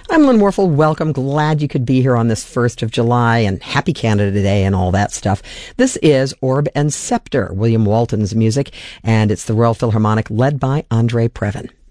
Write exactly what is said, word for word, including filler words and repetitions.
I'm Lynn Warfel. Welcome. Glad you could be here on this first of July, and happy Canada Day and all that stuff. This is Orb and Scepter, William Walton's music, and it's the Royal Philharmonic led by Andre Previn.